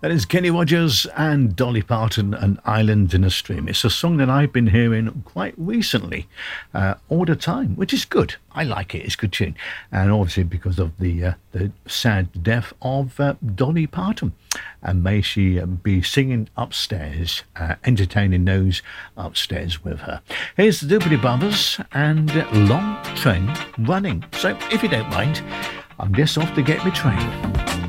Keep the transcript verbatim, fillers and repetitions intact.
That is Kenny Rogers and Dolly Parton and Island in a Stream. It's a song that I've been hearing quite recently, uh, all the time, which is good. I like it. It's a good tune. And obviously because of the uh, the sad death of uh, Dolly Parton. And may she uh, be singing upstairs, uh, entertaining those upstairs with her. Here's the Doobie Brothers and Long Train Running. So if you don't mind, I'm just off to get my train.